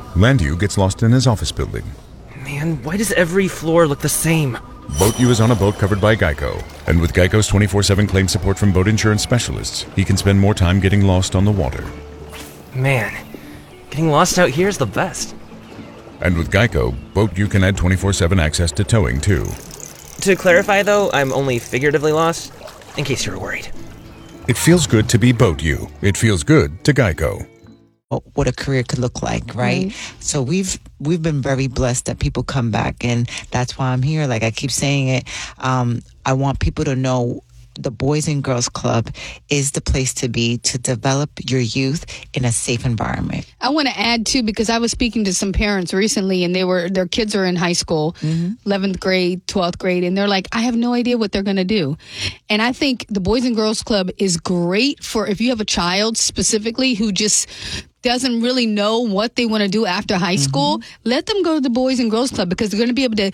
Landu gets lost in his office building. Man, why does every floor look the same? Boat U is on a boat covered by Geico. And with Geico's 24/7 claim support from boat insurance specialists, he can spend more time getting lost on the water. Man, getting lost out here is the best. And with Geico, Boat U can add 24/7 access to towing, too. To clarify, though, I'm only figuratively lost, in case you were worried. It feels good to be Boat U. It feels good to Geico. What a career could look like, right? So we've been very blessed that people come back, and that's why I'm here. Like I keep saying it, I want people to know the Boys and Girls Club is the place to be to develop your youth in a safe environment. I want to add too, because I was speaking to some parents recently, and their kids are in high school, 11th grade, 12th grade, and they're like, I have no idea what they're going to do. And I think the Boys and Girls Club is great for if you have a child specifically who just doesn't really know what they want to do after high school. Let them go to the Boys and Girls Club, because they're going to be able to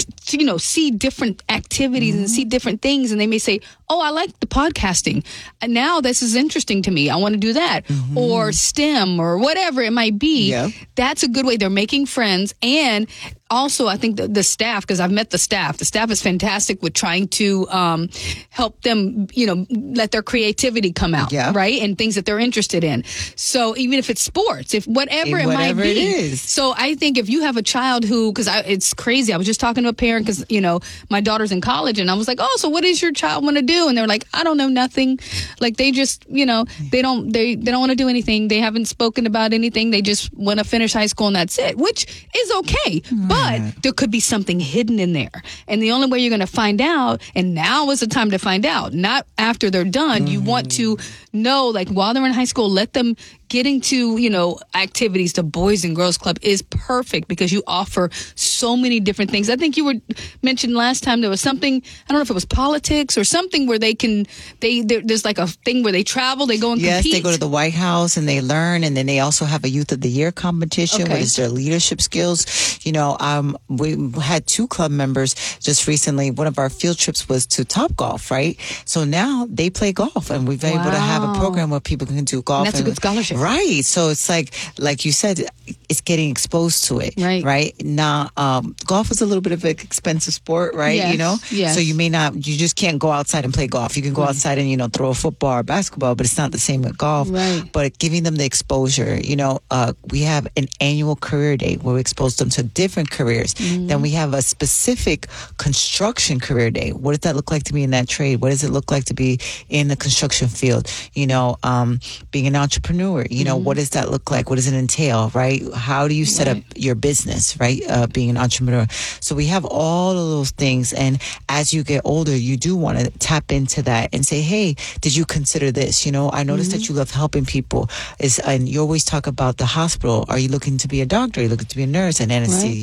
see different activities and see different things. And they may say, oh, I like the podcasting. And now this is interesting to me. I want to do that. Or STEM or whatever it might be. Yeah. That's a good way. They're making friends. And also, I think the staff, because I've met the staff is fantastic with trying to help them, let their creativity come out, right? And things that they're interested in. So even if it's sports, whatever it might be. It is. So I think if you have a child who, because it's crazy. I was just talking to a parent because, my daughter's in college, and I was like, oh, so what does your child want to do? And they're like, I don't know, nothing. Like they just, they don't want to do anything. They haven't spoken about anything. They just want to finish high school and that's it, which is okay. But there could be something hidden in there. And the only way you're going to find out, and now is the time to find out, not after they're done. You want to know, like while they're in high school, let them get into, activities. The Boys and Girls Club is perfect because you offer so many different things. I think you mentioned last time there was something, I don't know if it was politics or something where there's like a thing where they travel, they go and compete. Yes, they go to the White House and they learn, and then they also have a Youth of the Year competition. What is their leadership skills? We had 2 club members just recently. One of our field trips was to Topgolf, right? So now they play golf, and we've been able to have a program where people can do golf. And that's a good scholarship. Right. So it's like you said, it's getting exposed to it. Right. Now, golf is a little bit of an expensive sport, right? Yes. So you just can't go outside and play golf. You can go outside and, throw a football or basketball, but it's not the same with golf. Right. But giving them the exposure, we have an annual career day where we expose them to different careers. Then we have a specific construction career day. What does that look like to be in that trade? What does it look like to be in the construction field? Being an entrepreneur, what does that look like? What does it entail, right? How do you set up your business, right? Being an entrepreneur. So we have all of those things. And as you get older, you do want to tap into that and say, hey, did you consider this? I noticed that you love helping people. And you always talk about the hospital. Are you looking to be a doctor? Are you looking to be a nurse, an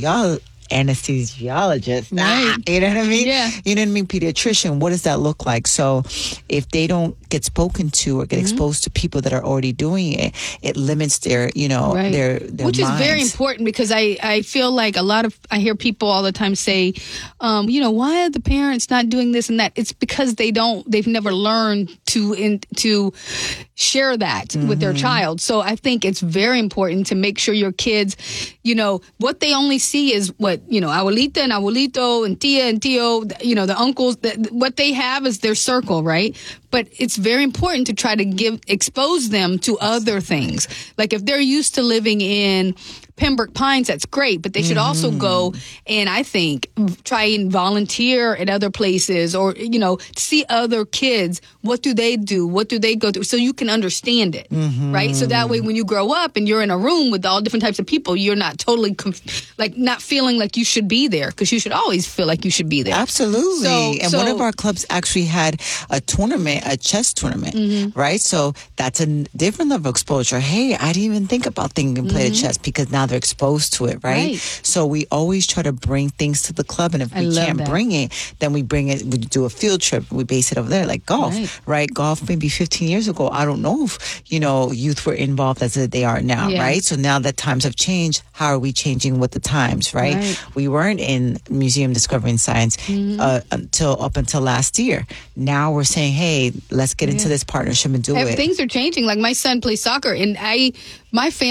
anesthesiologist? Right. You know what I mean? Yeah. You know what I mean? Pediatrician. What does that look like? So if they don't get spoken to or get exposed to people that are already doing it, it limits their, their which minds. is very important, because I feel like I hear people all the time say, why are the parents not doing this and that? It's because they've never learned to share that with their child. So I think it's very important to make sure your kids, what they only see is what, abuelita and abuelito and tia and tío, the uncles, what they have is their circle, right? But it's very important to try to expose them to other things. Like if they're used to living in Pembroke Pines, that's great, but they should also go and I think try and volunteer at other places, or, see other kids. What do they do? What do they go through? So you can understand it, right? So that way when you grow up and you're in a room with all different types of people, you're not totally not feeling like you should be there, because you should always feel like you should be there. Absolutely. And one of our clubs actually had a chess tournament, right? So that's a different level of exposure. Hey, I didn't even think about thinking play chess, because now they're exposed to it, right? So we always try to bring things to the club, and if we can't bring it, then we bring it. We do a field trip. We base it over there, like golf, right? Golf maybe 15 years ago, I don't know if youth were involved as they are now, right? So now that times have changed, how are we changing with the times, right? We weren't in Museum Discovery and Science until last year. Now we're saying, hey, let's get into this partnership and do it. Things are changing. Like my son plays soccer, and my family